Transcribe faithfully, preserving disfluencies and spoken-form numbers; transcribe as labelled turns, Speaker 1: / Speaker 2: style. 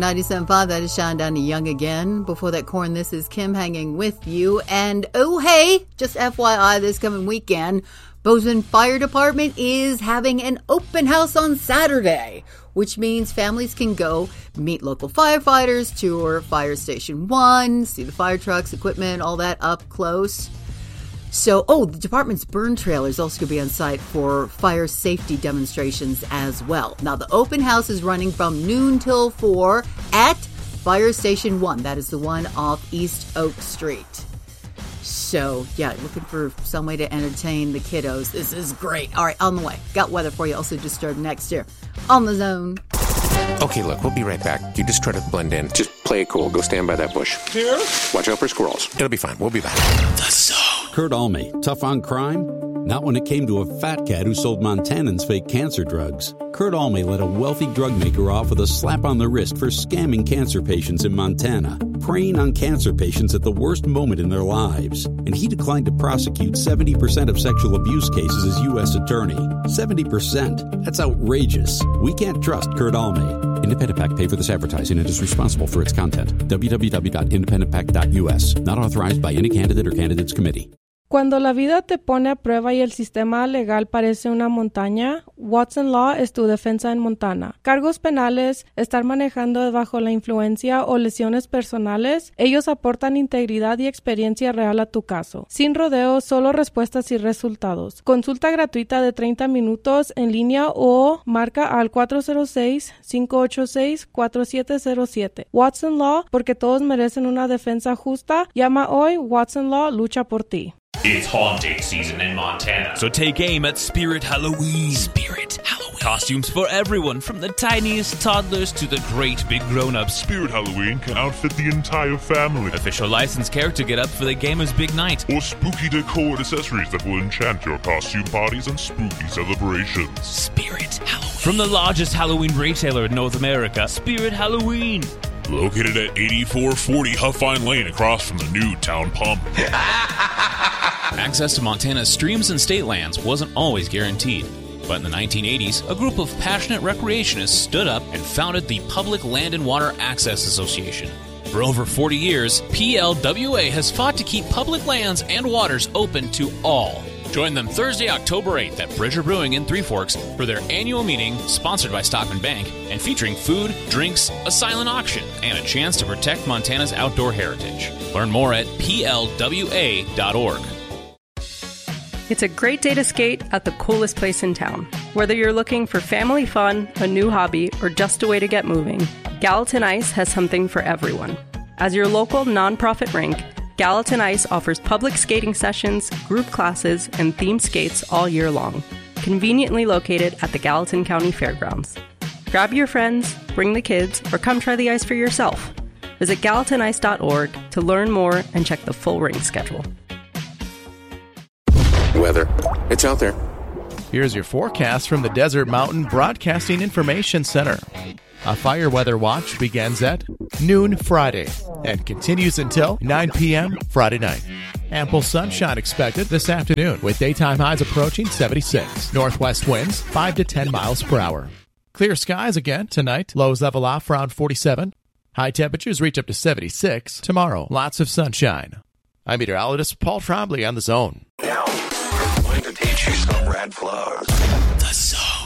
Speaker 1: ninety-seven point five, that is Sean Downey Young again. Before that, Corn, this is Kim hanging with you. And oh, hey, just F Y I, this coming weekend, Bozeman Fire Department is having an open house on Saturday, which means families can go meet local firefighters, tour Fire Station one, see the fire trucks, equipment, all that up close. So, oh, the department's burn trailer is also going to be on site for fire safety demonstrations as well. Now, the open house is running from noon till four at Fire Station one. That is the one off East Oak Street. So, yeah, looking for some way to entertain the kiddos. This is great. All right, on the way. Got weather for you. Also just started next year on The Zone.
Speaker 2: Okay, look, we'll be right back. You just try to blend in. Just play it cool. Go stand by that bush.
Speaker 3: Here?
Speaker 2: Watch out for squirrels. It'll be fine. We'll be back.
Speaker 4: The Zone.
Speaker 5: Kurt Alme, tough on crime? Not when it came to a fat cat who sold Montanans fake cancer drugs. Kurt Alme let a wealthy drug maker off with a slap on the wrist for scamming cancer patients in Montana, preying on cancer patients at the worst moment in their lives. And he declined to prosecute seventy percent of sexual abuse cases as U S attorney. seventy percent? That's outrageous. We can't trust Kurt Alme. Independent PAC paid for this advertising and is responsible for its content. w w w dot independent pac dot u s. Not authorized by any candidate or candidates committee.
Speaker 6: Cuando la vida te pone a prueba y el sistema legal parece una montaña, Watson Law es tu defensa en Montana. Cargos penales, estar manejando bajo la influencia o lesiones personales, ellos aportan integridad y experiencia real a tu caso. Sin rodeos, solo respuestas y resultados. Consulta gratuita de treinta minutos en línea o marca al cuatro cero seis, cinco ocho seis, cuatro siete cero siete. Watson Law, porque todos merecen una defensa justa. Llama hoy, Watson Law lucha por ti.
Speaker 7: It's haunting season in Montana, so take aim at Spirit Halloween.
Speaker 4: Spirit Halloween.
Speaker 7: Costumes for everyone, from the tiniest toddlers to the great big grown-ups.
Speaker 8: Spirit Halloween can outfit the entire family.
Speaker 7: Official licensed character get up for the gamer's big night.
Speaker 8: Or spooky decor accessories that will enchant your costume parties and spooky celebrations.
Speaker 4: Spirit Halloween.
Speaker 7: From the largest Halloween retailer in North America, Spirit Halloween.
Speaker 8: Located at eighty-four forty Huffine Lane across from the new Town Pump.
Speaker 9: Access to Montana's streams and state lands wasn't always guaranteed. But in the nineteen eighties, a group of passionate recreationists stood up and founded the Public Land and Water Access Association. For over forty years, P L W A has fought to keep public lands and waters open to all. Join them Thursday, October eighth at Bridger Brewing in Three Forks for their annual meeting sponsored by Stockman Bank and featuring food, drinks, a silent auction, and a chance to protect Montana's outdoor heritage. Learn more at P L W A dot org.
Speaker 10: It's a great day to skate at the coolest place in town. Whether you're looking for family fun, a new hobby, or just a way to get moving, Gallatin Ice has something for everyone. As your local nonprofit rink, Gallatin Ice offers public skating sessions, group classes, and themed skates all year long, conveniently located at the Gallatin County Fairgrounds. Grab your friends, bring the kids, or come try the ice for yourself. Visit gallatin ice dot org to learn more and check the full rink schedule.
Speaker 2: Weather. It's out there.
Speaker 11: Here's your forecast from the Desert Mountain Broadcasting Information Center. A fire weather watch begins at noon Friday and continues until nine p.m. Friday night. Ample sunshine expected this afternoon with daytime highs approaching seventy-six. Northwest winds five to ten miles per hour. Clear skies again tonight. Lows level off around forty-seven. High temperatures reach up to seventy-six. Tomorrow, lots of sunshine. I'm meteorologist Paul Trombley on The Zone.
Speaker 4: Now, I'm going to teach you some red flags. The Zone.